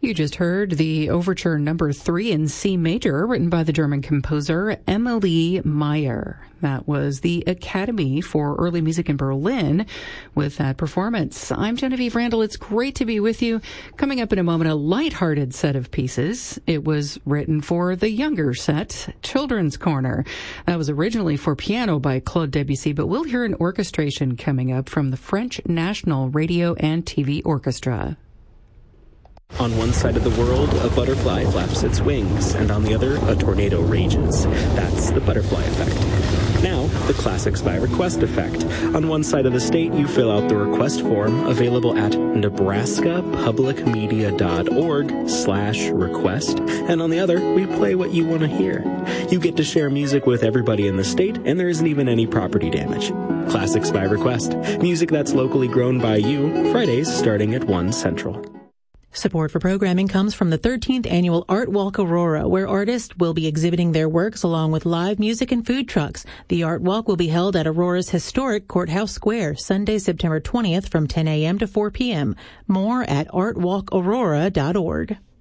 You just heard the Overture Number 3 in C major, written by the German composer Emilie Meyer. That was the Academy for Early Music in Berlin with that performance. I'm Genevieve Randall. It's great to be with you. Coming up in a moment, a lighthearted set of pieces. It was written for the younger set, Children's Corner. That was originally for piano by Claude Debussy, but we'll hear an orchestration coming up from the French National Radio and TV Orchestra. On one side of the world, a butterfly flaps its wings, and on the other, a tornado rages. That's the butterfly effect. Now, the Classics by Request effect. On one side of the state, you fill out the request form, available at nebraskapublicmedia.org/request, and on the other, we play what you want to hear. You get to share music with everybody in the state, and there isn't even any property damage. Classics by Request. Music that's locally grown by you, Fridays starting at 1 Central. Support for programming comes from the 13th Annual Art Walk Aurora, where artists will be exhibiting their works along with live music and food trucks. The Art Walk will be held at Aurora's historic Courthouse Square, Sunday, September 20th from 10 a.m. to 4 p.m. More at artwalkaurora.org.